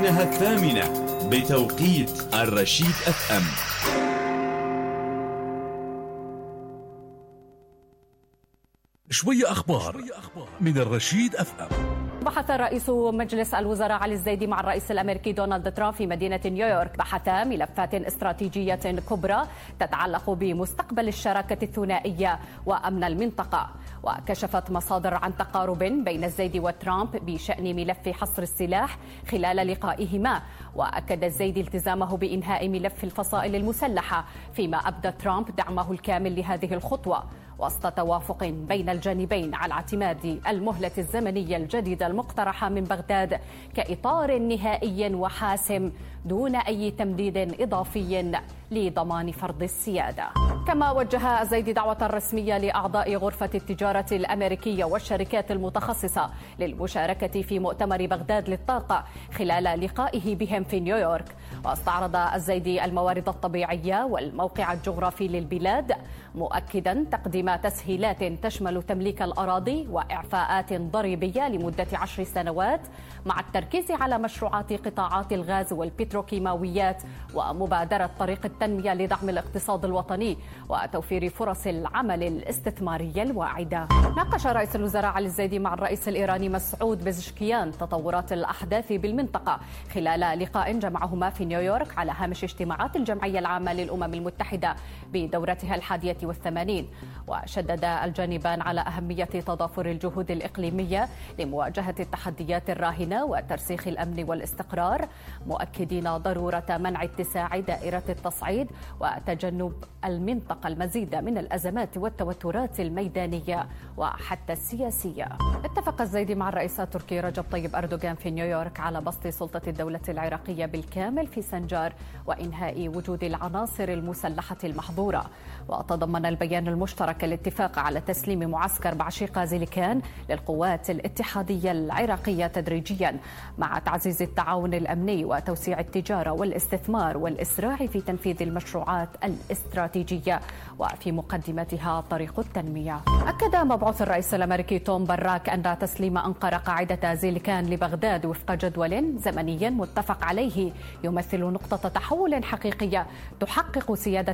إنها 8 بتوقيت الرشيد FM. شوية أخبار من الرشيد FM. بحث رئيس مجلس الوزراء علي الزيدي مع الرئيس الأمريكي دونالد ترامب في مدينة نيويورك. بحثا ملفات استراتيجية كبرى تتعلق بمستقبل الشراكة الثنائية وأمن المنطقة. وكشفت مصادر عن تقارب بين الزيدي وترامب بشأن ملف حصر السلاح خلال لقائهما. وأكد الزيدي التزامه بإنهاء ملف الفصائل المسلحة، فيما أبدى ترامب دعمه الكامل لهذه الخطوة، وسط توافق بين الجانبين على اعتماد المهلة الزمنية الجديدة المقترحة من بغداد كإطار نهائي وحاسم دون أي تمديد إضافي لضمان فرض السيادة. كما وجه الزيدي دعوة رسمية لأعضاء غرفة التجارة الأمريكية والشركات المتخصصة للمشاركة في مؤتمر بغداد للطاقة خلال لقائه بهم في نيويورك. واستعرض الزيدي الموارد الطبيعية والموقع الجغرافي للبلاد، مؤكدا تقديم تسهيلات تشمل تمليك الأراضي وإعفاءات ضريبية لمدة 10 سنوات، مع التركيز على مشروعات قطاعات الغاز والبتروكيماويات ومبادرة طريق التنمية لدعم الاقتصاد الوطني وتوفير فرص العمل الاستثمارية الواعدة. ناقش رئيس الوزراء علي الزيدي مع الرئيس الإيراني مسعود بزشكيان تطورات الأحداث بالمنطقة خلال لقاء جمعهما في نيويورك على هامش اجتماعات الجمعية العامة للأمم المتحدة بدورتها 81. وشدد الجانبان على أهمية تضافر الجهود الإقليمية لمواجهة التحديات الراهنة وترسيخ الأمن والاستقرار، مؤكدين ضرورة منع اتساع دائرة التصعيد وتجنب المنطقة المزيد من الأزمات والتوترات الميدانية وحتى السياسية. اتفق الزيدي مع الرئيس التركي رجب طيب أردوغان في نيويورك على بسط سلطة الدولة العراقية بالكامل في سنجار وإنهاء وجود العناصر المسلحة المحظورة. وتضمن البيان المشترك الاتفاق على تسليم معسكر بعشيقة زيليكان للقوات الاتحادية العراقية تدريجيا، مع تعزيز التعاون الأمني وتوسيع التجارة والاستثمار والإسراع في تنفيذ المشروعات الاستراتيجية وفي مقدمتها طريق التنمية. أكد مبعوث الرئيس الأمريكي توم براك أن تسليم أنقرة قاعدة زيليكان لبغداد وفق جدول زمني متفق عليه يمثل نقطة تحول حقيقية تحقق سيادة